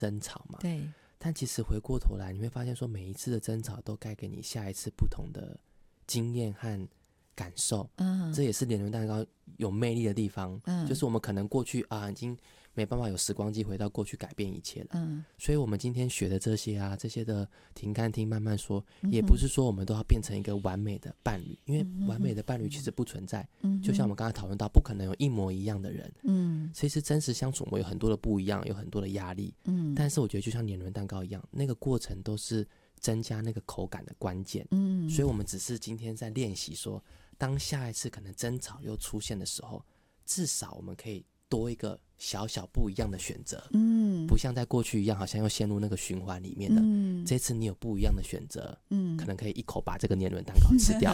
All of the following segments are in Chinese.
争吵嘛。 对， 但其实回过头来，你会发现说，每一次的争吵都该给你下一次不同的经验和感受。这也是年轮蛋糕有魅力的地方。就是我们可能过去已经没办法有时光机回到过去改变一切了。所以我们今天学的这些这些的停看听慢慢说，也不是说我们都要变成一个完美的伴侣，因为完美的伴侣其实不存在。就像我们刚才讨论到，不可能有一模一样的人。其实真实相处我们有很多的不一样，有很多的压力。但是我觉得就像年轮蛋糕一样，那个过程都是增加那个口感的关键。所以我们只是今天在练习说，当下一次可能争吵又出现的时候，至少我们可以多一个小小不一样的选择。不像在过去一样好像又陷入那个循环里面的。这次你有不一样的选择。可能可以一口把这个年轮蛋糕吃掉。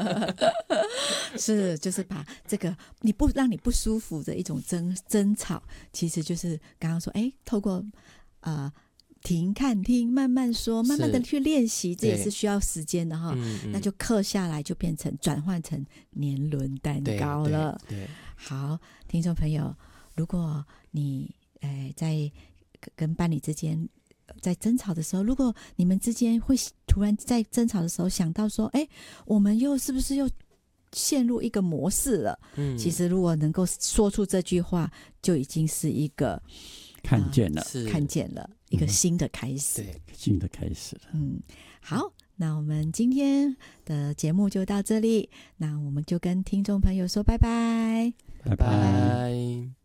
是，就是把这个让你不舒服的一种争吵，其实就是刚刚说透过停看听慢慢说，慢慢的去练习，这也是需要时间的哈。那就刻下来，就变成转换成年轮蛋糕了。 对， 好，听众朋友，如果你在跟伴侣之间在争吵的时候，如果你们之间会突然在争吵的时候想到说，我们是不是又陷入一个模式了？其实如果能够说出这句话，就已经是一个看见了， 看见了一个新的开始。 对， 新的开始了。 好，那我们今天的节目就到这里，那我们就跟听众朋友说拜拜， 拜拜。